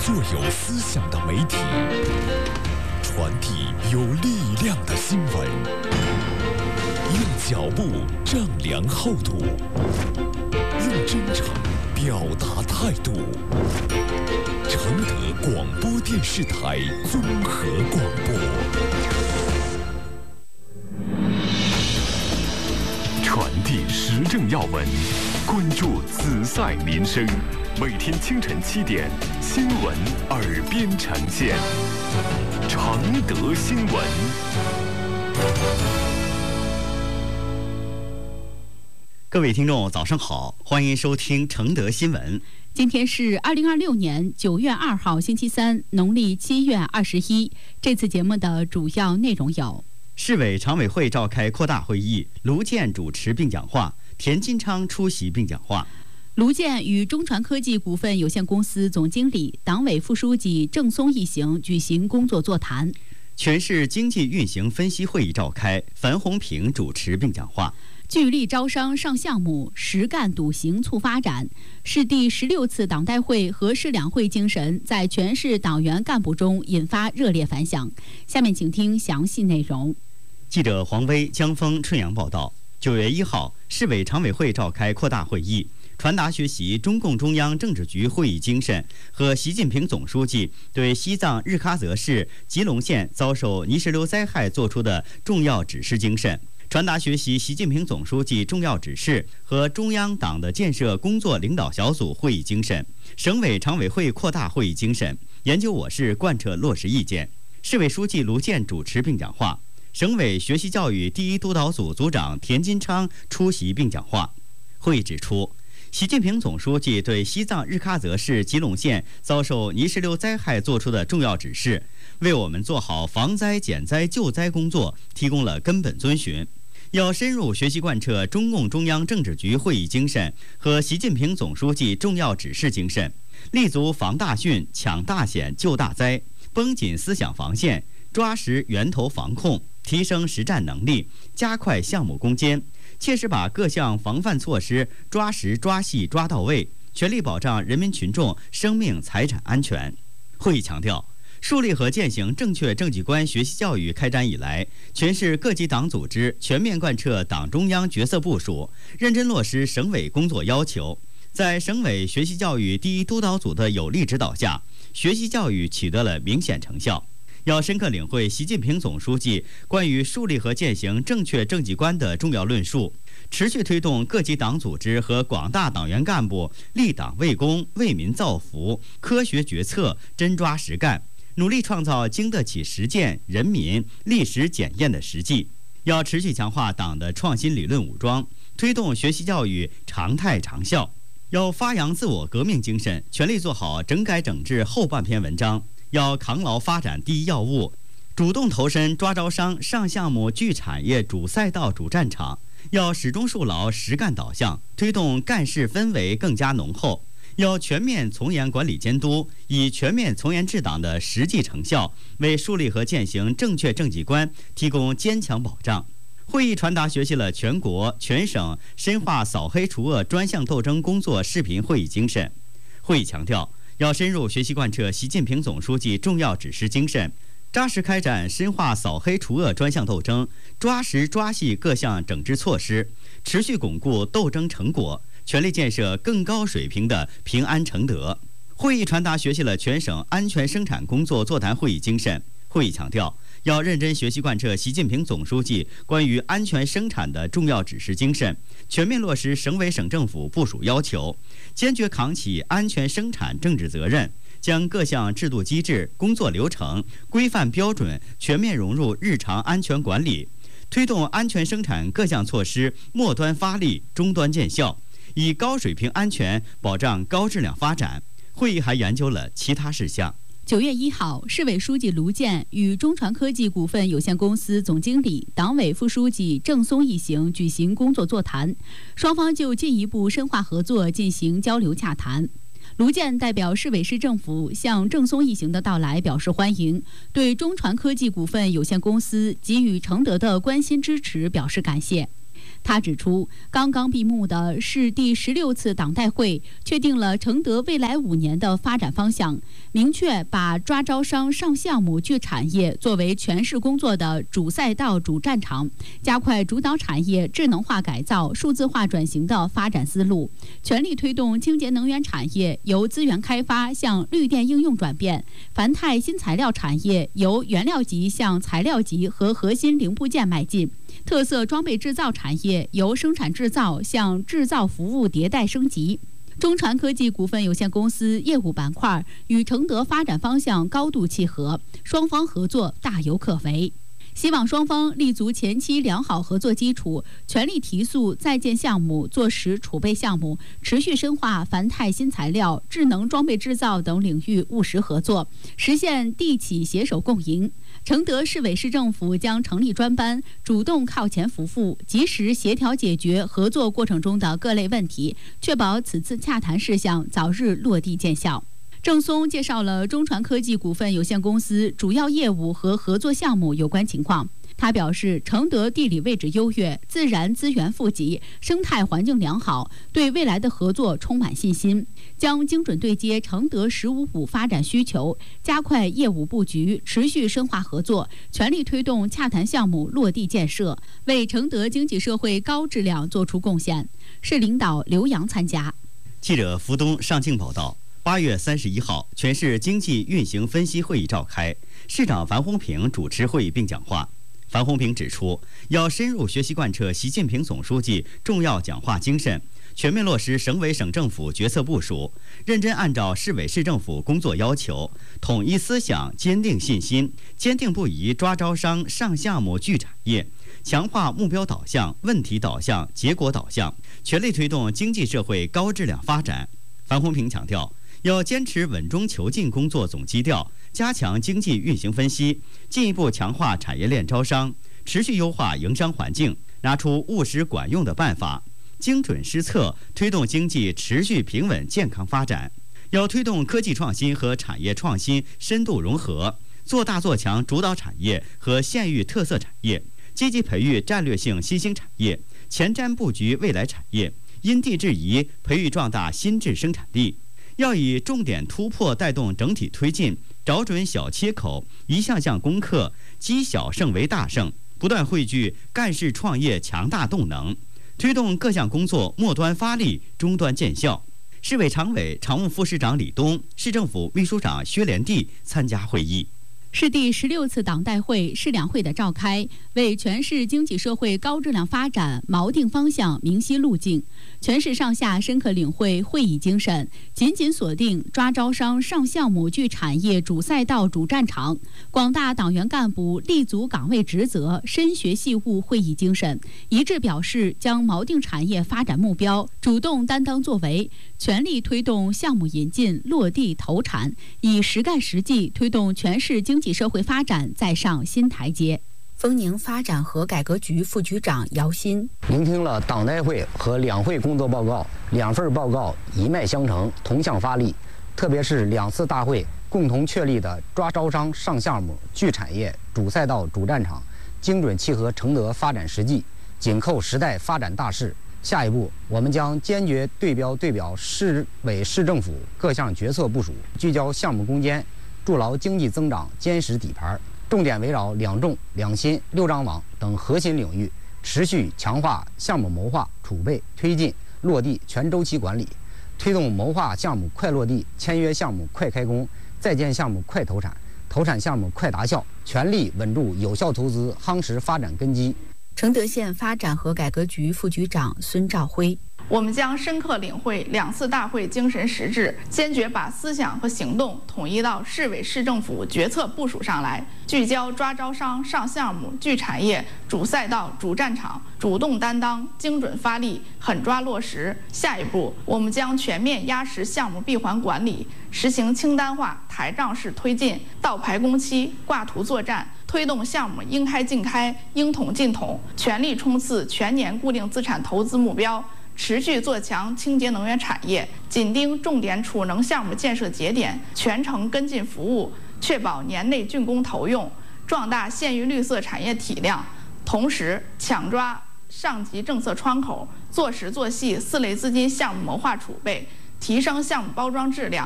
若有思想的媒体，传递有力量的新闻，用脚步丈量厚度，用真诚表达态度。承德广播电视台综合广播，传递时政要闻，关注紫赛民生。每天清晨7点，新闻耳边呈现。承德新闻。 各位听众，早上好，欢迎收听承德新闻。 今天是2026年9月2号，星期三，农历7月21。这次节目的主要内容有： 市委常委会召开扩大会议，卢健主持并讲话，田金昌出席并讲话。 卢健与中传科技股份有限公司总经理、党委副书记郑松一行举行工作座谈。 全市经济运行分析会议召开，樊洪平主持并讲话。 聚力招商上项目，实干笃行促发展，是第16次党代会和市两会精神在全市党员干部中引发热烈反响。下面请听详细内容。 记者黄威、江峰、春阳报道。9月1号，市委常委会召开扩大会议，传达学习中共中央政治局会议精神和习近平总书记对西藏日喀则市吉隆县遭受泥石流灾害作出的重要指示精神，传达学习习近平总书记重要指示和中央党的建设工作领导小组会议精神、省委常委会扩大会议精神，研究我市贯彻落实意见。市委书记卢健主持并讲话，省委学习教育第一督导组组长田金昌出席并讲话。会议指出，习近平总书记对西藏日喀则市吉隆县遭受泥石流灾害作出的重要指示，为我们做好防灾减灾救灾工作提供了根本遵循。要深入学习贯彻中共中央政治局会议精神和习近平总书记重要指示精神，立足防大汛、抢大险、救大灾，绷紧思想防线，抓实源头防控，提升实战能力，加快项目攻坚，切实把各项防范措施抓实抓细抓到位，全力保障人民群众生命财产安全。会议强调，树立和践行正确政绩观学习教育开展以来，全市各级党组织全面贯彻党中央决策部署，认真落实省委工作要求。在省委学习教育第一督导组的有力指导下，学习教育取得了明显成效。要深刻领会习近平总书记关于树立和践行正确政绩观的重要论述，持续推动各级党组织和广大党员干部立党为公、为民造福，科学决策，真抓实干，努力创造经得起实践、人民历史检验的实际。要持续强化党的创新理论武装，推动学习教育常态长效。要发扬自我革命精神，全力做好整改整治后半篇文章。要扛牢发展第一要务，主动投身抓招商、上项目、聚产业、主赛道、主战场。要始终树牢实干导向，推动干事氛围更加浓厚。要全面从严管理监督，以全面从严治党的实际成效，为树立和践行正确政绩观提供坚强保障。会议传达学习了全国、全省深化扫黑除恶专项斗争工作视频会议精神。会议强调，要深入学习贯彻习近平总书记重要指示精神，扎实开展深化扫黑除恶专项斗争，抓实抓细各项整治措施，持续巩固斗争成果，全力建设更高水平的平安承德。会议传达学习了全省安全生产工作座谈会议精神。会议强调，要认真学习贯彻习近平总书记关于安全生产的重要指示精神，全面落实省委省政府部署要求，坚决扛起安全生产政治责任，将各项制度机制、工作流程、规范标准全面融入日常安全管理，推动安全生产各项措施末端发力、终端见效，以高水平安全保障高质量发展。会议还研究了其他事项。 9月1号，市委书记卢健与中传科技股份有限公司总经理、党委副书记郑松一行举行工作座谈，双方就进一步深化合作进行交流洽谈。卢健代表市委市政府向郑松一行的到来表示欢迎，对中传科技股份有限公司给予承德的关心支持表示感谢。 他指出，刚刚闭幕的是第16次党代会，确定了承德未来5年的发展方向，明确把抓招商、上项目、聚产业作为全市工作的主赛道、主战场，加快主导产业智能化改造、数字化转型的发展思路，全力推动清洁能源产业由资源开发向绿电应用转变，繁态新材料产业由原料级向材料级和核心零部件迈进，特色装备制造产业由生产制造向制造服务迭代升级。中传科技股份有限公司业务板块与承德发展方向高度契合，双方合作大有可为。希望双方立足前期良好合作基础，全力提速在建项目做实储备项目，持续深化繁态新材料、智能装备制造等领域务实合作，实现地企携手共赢。承德市委市政府将成立专班，主动靠前扶负，及时协调解决合作过程中的各类问题，确保此次洽谈事项早日落地见效。郑松介绍了中传科技股份有限公司主要业务和合作项目有关情况。他表示，承德地理位置优越，自然资源富集，生态环境良好，对未来的合作充满信心，将精准对接承德“15+5”发展需求，加快业务布局，持续深化合作，全力推动洽谈项目落地建设，为承德经济社会高质量作出贡献。市领导刘洋参加。 记者福东上镜报道。8月31号，全市经济运行分析会议召开，市长樊洪平主持会议并讲话。樊洪平指出，要深入学习贯彻习近平总书记重要讲话精神，全面落实省委省政府决策部署，认真按照市委市政府工作要求，统一思想，坚定信心，坚定不移抓招商、上项目、聚产业，强化目标导向、问题导向、结果导向，全力推动经济社会高质量发展。樊洪平强调，要坚持稳中求进工作总基调，加强经济运行分析，进一步强化产业链招商，持续优化营商环境，拿出务实管用的办法，精准施策，推动经济持续平稳健康发展。要推动科技创新和产业创新深度融合，做大做强主导产业和县域特色产业，积极培育战略性新兴产业，前瞻布局未来产业，因地制宜培育壮大新质生产力。要以重点突破带动整体推进，找准小切口，一项项攻克，积小胜为大胜，不断汇聚干事创业强大动能，推动各项工作末端发力，终端见效。市委常委、常务副市长李东、市政府秘书长薛连娣参加会议。 是第16次党代会、市两会的召开，为全市经济社会高质量发展锚定方向、明晰路径。全市上下深刻领会会议精神，紧紧锁定抓招商、上项目、聚产业主赛道、主战场。广大党员干部立足岗位职责，深学细悟会议精神，一致表示将锚定产业发展目标，主动担当作为，全力推动项目引进、落地投产，以实干实际推动全市经济社会发展再上新台阶。丰宁发展和改革局副局长姚鑫聆听了党代会和两会工作报告，2份报告一脉相承，同向发力。特别是2次大会共同确立的抓招商、上项目、聚产业、主赛道、主战场，精准契合承德发展实际，紧扣时代发展大势。下一步，我们将坚决对表市委市政府各项决策部署，聚焦项目攻坚，筑牢经济增长坚实底盘。重点围绕2重、2新、6张网等核心领域，持续强化项目谋划、储备、推进、落地全周期管理，推动谋划项目快落地，签约项目快开工，在建项目快投产，投产项目快达效，全力稳住有效投资夯实发展根基。 承德县发展和改革局副局长孙兆辉。 我们将深刻领会2次大会精神实质，坚决把思想和行动统一到市委市政府决策部署上来，聚焦抓招商、上项目、聚产业、主赛道、主战场，主动担当，精准发力，狠抓落实。下一步，我们将全面压实项目闭环管理，实行清单化、台账式推进，倒排工期、挂图作战，推动项目应开尽开、应统尽统，全力冲刺全年固定资产投资目标。持续做强清洁能源产业，紧盯重点储能项目建设节点，全程跟进服务，确保年内竣工投用，壮大县域绿色产业体量。同时，抢抓上级政策窗口，做实做细4类资金项目谋划储备，提升项目包装质量。